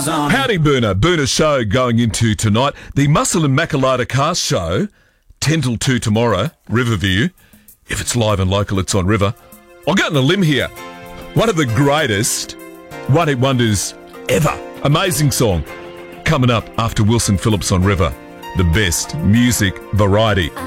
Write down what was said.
Howdy, Booner. Booner show going into tonight. The Muscle and Makalita Car Show, 10 till 2 tomorrow, Riverview. If it's live and local, it's on River. I'll go on a limb here. One of the greatest one-hit wonders ever. Amazing song. Coming up after Wilson Phillips on River. The best music variety.